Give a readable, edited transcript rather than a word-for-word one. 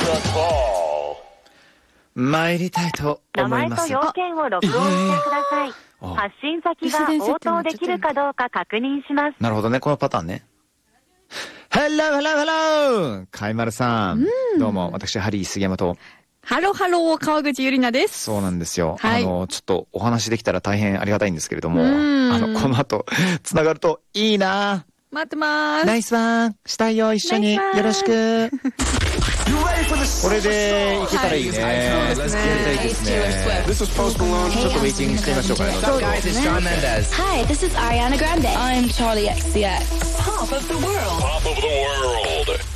参りたいと思います。 名前と要件を録音してください。発信先が応答できるかどうか確認します。 なるほどね、このパターンね。Hello, hello, hello! かいまるさん。どうも、私、ハリー杉山と。 ハロハロー、川口ゆりなです。 そうなんですよ。 はい、 ちょっとお話できたら大変ありがたいんですけれども、この後、つながるといいな。 待ってまーす。 ナイスワンしたいよ、一緒に。よろしく。これでいけたらいいね。やりたいですね。ちょっとウェイティングしてみましょうかね。 Hi, this is Ariana Grande. I'm Charlie XCX. Pop of the world. Pop of the world.